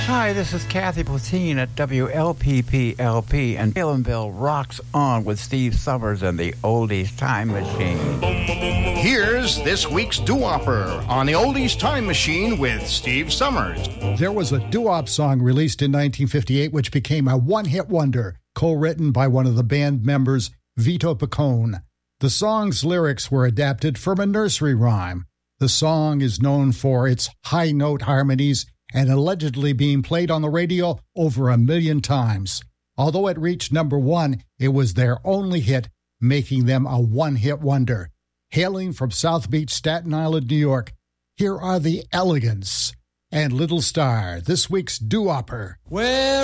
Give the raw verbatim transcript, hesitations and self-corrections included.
Hi, this is Kathy Platine at W L P P L P, and Palenville rocks on with Steve Summers and the Oldies Time Machine. Here's this week's doo-wopper on the Oldies Time Machine with Steve Summers. There was a doo-wop song released in nineteen fifty-eight which became a one-hit wonder, co-written by one of the band members, Vito Picone. The song's lyrics were adapted from a nursery rhyme. The song is known for its high-note harmonies and allegedly being played on the radio over a million times. Although it reached number one, it was their only hit, making them a one-hit wonder. Hailing from South Beach, Staten Island, New York, here are the Elegants and Little Star, this week's doo-wopper. Well,